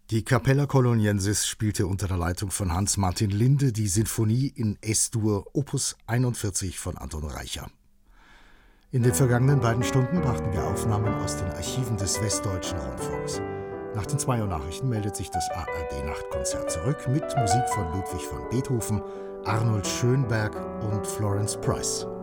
Die Capella Coloniensis spielte unter der Leitung von Hans-Martin Linde die Sinfonie in Es-Dur Opus 41 von Anton Reicher. In den vergangenen beiden Stunden brachten wir Aufnahmen aus den Archiven des Westdeutschen Rundfunks. Nach den 2 Uhr Nachrichten meldet sich das ARD-Nachtkonzert zurück mit Musik von Ludwig van Beethoven, Arnold Schönberg und Florence Price.